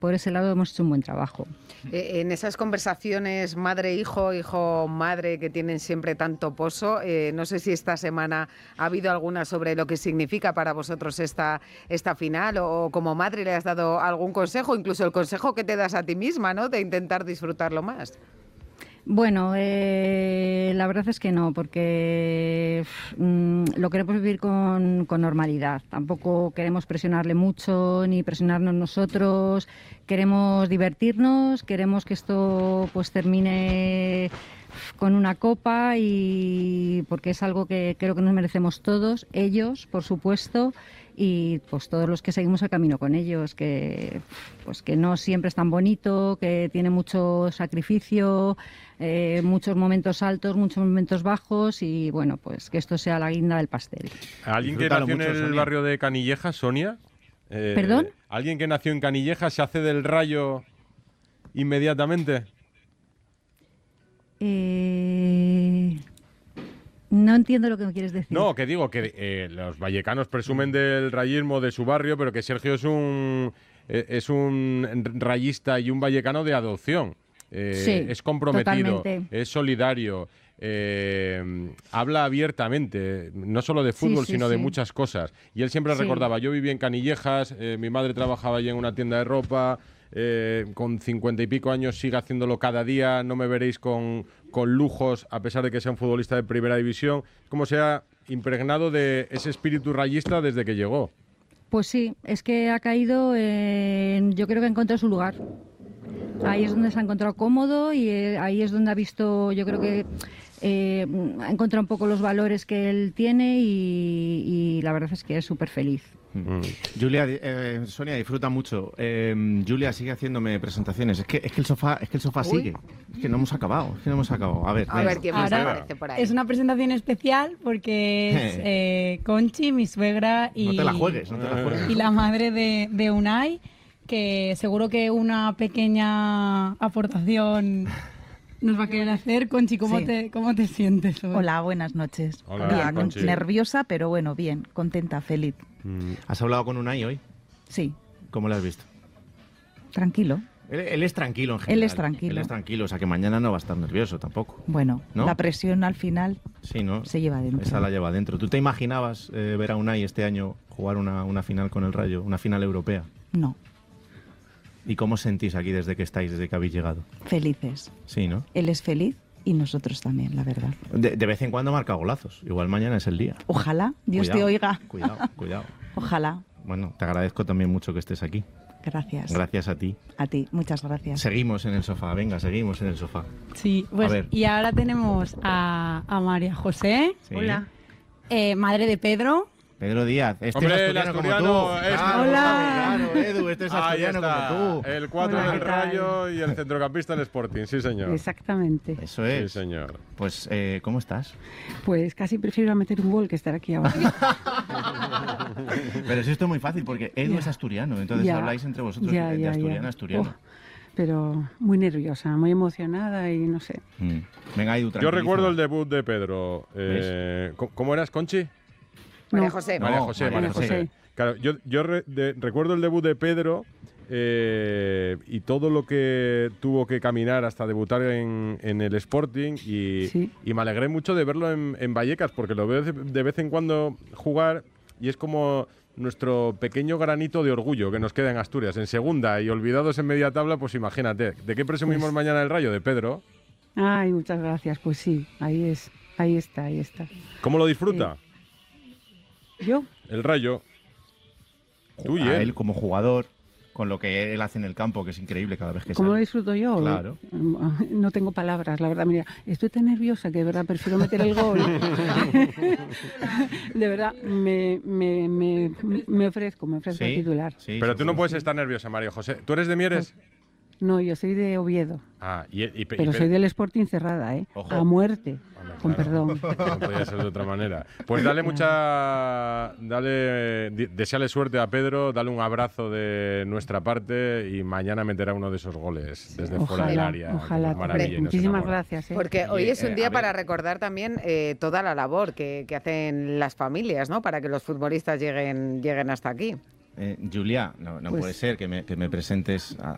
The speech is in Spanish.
por ese lado hemos hecho un buen trabajo. En esas conversaciones madre-hijo, hijo-madre que tienen siempre tanto pozo, no sé si esta semana ha habido alguna sobre lo que significa para vosotros esta final, o como madre le has dado algún consejo, incluso el consejo que te das a ti misma, ¿no?, de intentar disfrutarlo más. Bueno, la verdad es que no, porque lo queremos vivir con normalidad. Tampoco queremos presionarle mucho ni presionarnos nosotros. Queremos divertirnos, queremos que esto pues termine con una copa, y porque es algo que creo que nos merecemos todos, ellos, por supuesto, y pues todos los que seguimos el camino con ellos, que pues que no siempre es tan bonito, que tiene mucho sacrificio, muchos momentos altos, muchos momentos bajos, y bueno, pues que esto sea la guinda del pastel. ¿Alguien que nació en el barrio de Canillejas, Sonia? ¿Perdón? ¿Alguien que nació en Canillejas se hace del Rayo inmediatamente? No entiendo lo que me quieres decir. No, que digo que los vallecanos presumen del rayismo de su barrio, pero que Sergio es un rayista y un vallecano de adopción. Sí, es comprometido, totalmente. es solidario, habla abiertamente, no solo de fútbol, sino de muchas cosas. Y él siempre recordaba, yo vivía en Canillejas, mi madre trabajaba allí en una tienda de ropa, con 50 y pico años sigue haciéndolo cada día, no me veréis con lujos, a pesar de que sea un futbolista de primera división. Como se ha impregnado de ese espíritu rayista desde que llegó. Pues sí, es que ha caído yo creo que ha encontrado su lugar. Ahí es donde se ha encontrado cómodo, y ahí es donde ha visto, yo creo que ha encontrado un poco los valores que él tiene, y la verdad es que es súper feliz. Julia, Sonia disfruta mucho. Julia sigue haciéndome presentaciones. Es que el sofá sigue. Es que no hemos acabado. A ver ¿Qué más aparece por ahí? Es una presentación especial porque es Conchi, mi suegra, y no te la juegues. Y la madre de Unai, que seguro que una pequeña aportación nos va a querer hacer. Conchi, ¿cómo te sientes hoy? Hola, buenas noches. Hola, bien, Conchi. nerviosa, pero bueno, bien, contenta, feliz. ¿Has hablado con Unai hoy? Sí, ¿Cómo lo has visto? tranquilo. Él es tranquilo en general. Él es tranquilo. Él es tranquilo, o sea que mañana no va a estar nervioso tampoco. Bueno, ¿No? la presión al final Sí, ¿no? se lleva dentro. Esa la lleva adentro. ¿Tú te imaginabas ver a Unai este año jugar una final con el Rayo, una final europea? No, ¿Y cómo sentís aquí desde que habéis llegado? felices. Sí, ¿no? Él es feliz y nosotros también, la verdad. De vez en cuando marca golazos. Igual mañana es el día. Ojalá Dios te oiga. Cuidado. Ojalá. Bueno, te agradezco también mucho que estés aquí. Gracias. Gracias a ti. A ti, muchas gracias. Seguimos en el sofá, venga, seguimos en el sofá. Sí, A pues ver. y ahora tenemos a María José, Sí. Hola. madre de Pedro. Pedro Díaz, Hombre, es el asturiano como asturiano tú. es- Claro, Hola. Claro, Edu, este es Ahí asturiano está, como tú. el 4 Hola, del ¿qué tal? Rayo y el centrocampista del Sporting, sí señor. Exactamente. Eso Sí es. señor. Pues, ¿cómo estás? Pues casi prefiero meter un gol que estar aquí ahora. Pero si esto es muy fácil, porque Edu Ya. es asturiano, entonces Ya. habláis entre vosotros Ya, de ya, asturiano ya. a asturiano. Oh, pero muy nerviosa, muy emocionada y no sé. Venga, Edu, Yo tranquilízame. recuerdo el debut de Pedro. ¿Cómo eras, Conchi? María No. José. María No, José, María María José. José. Claro, yo recuerdo el debut de Pedro y todo lo que tuvo que caminar hasta debutar en el Sporting Sí. y me alegré mucho de verlo en Vallecas porque lo veo de vez en cuando jugar y es como nuestro pequeño granito de orgullo que nos queda en Asturias, en segunda y olvidados en media tabla, pues imagínate. ¿De qué presumimos Pues- mañana el Rayo? De Pedro. Ay, muchas gracias. Pues sí, ahí está. ¿Cómo lo disfruta? ¿Yo? El Rayo. Tú y A él. él como jugador, con lo que él hace en el campo, que es increíble cada vez que ¿Cómo lo sale. disfruto yo? Claro. No tengo palabras, la verdad. Mira, estoy tan nerviosa que de verdad prefiero meter el gol. De verdad, me ofrezco a titular. Sí, Pero tú no seguro. puedes estar nerviosa, María José. ¿Tú eres de Mieres? No, yo soy de Oviedo, Ah, pero soy del Sporting cerrada, ¿eh? Ojo. A muerte, Hombre, con claro. perdón. No podía ser de otra manera. Pues dale deseale suerte a Pedro, dale un abrazo de nuestra parte y mañana meterá uno de esos goles desde fuera del área. Ojalá. Maravilla, y nos Muchísimas enamora. gracias. ¿eh? Porque hoy es un a día ver. para recordar también toda la labor que hacen las familias, ¿no? Para que los futbolistas lleguen hasta aquí. Julia, no Pues- puede ser que me presentes